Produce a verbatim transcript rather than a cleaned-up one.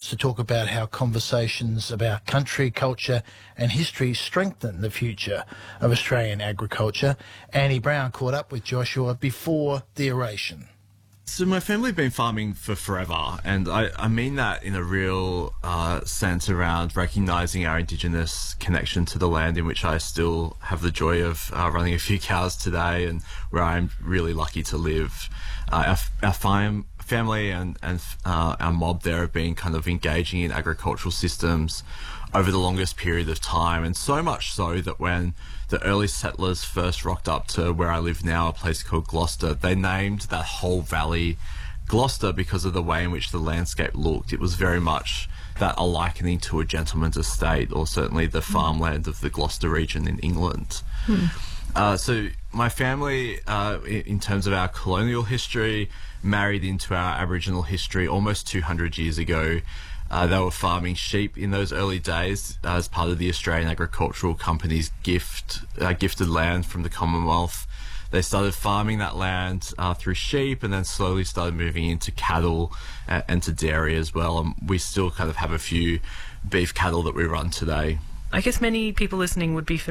to talk about how conversations about country, culture and history strengthen the future of Australian agriculture. Andy Brown caught up with Joshua before the oration. So my family have been farming for forever, and I, I mean that in a real uh, sense around recognising our Indigenous connection to the land in which I still have the joy of uh, running a few cows today, and where I'm really lucky to live. Uh, our, our fam family and, and uh, our mob there have been kind of engaging in agricultural systems over the longest period of time, and so much so that when the early settlers first rocked up to where I live now, a place called Gloucester, they named that whole valley Gloucester because of the way in which the landscape looked. It was very much that a likening to a gentleman's estate, or certainly the farmland of the Gloucester region in England. Hmm. Uh, so my family, uh, in, in terms of our colonial history, married into our Aboriginal history almost two hundred years ago. Uh, they were farming sheep in those early days uh, as part of the Australian Agricultural Company's gift, uh, gifted land from the Commonwealth. They started farming that land uh, through sheep, and then slowly started moving into cattle and, and to dairy as well. And we still kind of have a few beef cattle that we run today. I guess many people listening would be familiar